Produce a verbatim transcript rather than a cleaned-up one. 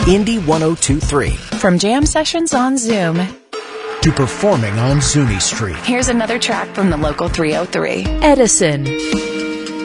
Indy one oh two point three. From jam sessions on Zoom to performing on Zuni Street. Here's another track from the local three oh three. Edison.